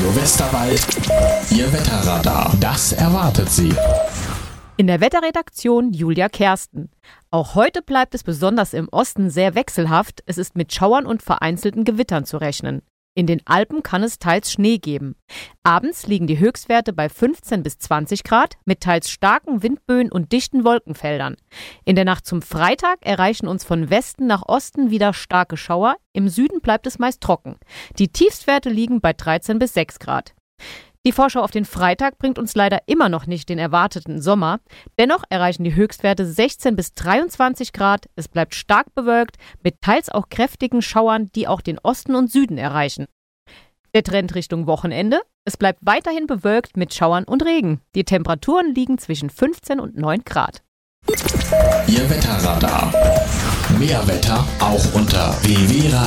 Radio Westerwald, Ihr Wetterradar. Das erwartet Sie. In der Wetterredaktion Julia Kersten. Auch heute bleibt es besonders im Osten sehr wechselhaft. Es ist mit Schauern und vereinzelten Gewittern zu rechnen. In den Alpen kann es teils Schnee geben. Abends liegen die Höchstwerte bei 15 bis 20 Grad mit teils starken Windböen und dichten Wolkenfeldern. In der Nacht zum Freitag erreichen uns von Westen nach Osten wieder starke Schauer. Im Süden bleibt es meist trocken. Die Tiefstwerte liegen bei 13 bis 6 Grad. Die Vorschau auf den Freitag bringt uns leider immer noch nicht den erwarteten Sommer. Dennoch erreichen die Höchstwerte 16 bis 23 Grad. Es bleibt stark bewölkt, mit teils auch kräftigen Schauern, die auch den Osten und Süden erreichen. Der Trend Richtung Wochenende: Es bleibt weiterhin bewölkt mit Schauern und Regen. Die Temperaturen liegen zwischen 15 und 9 Grad. Ihr Wetterradar. Mehr Wetter auch unter www.radiow-